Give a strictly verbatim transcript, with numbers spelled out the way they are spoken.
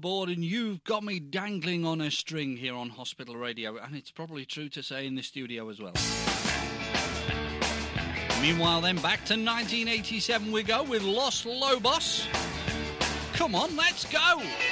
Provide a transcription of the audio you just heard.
board and you've got me dangling on a string here on Hospital Radio, and it's probably true to say in the studio as well. Meanwhile then, back to nineteen eighty-seven we go with Los Lobos. Come on, let's go!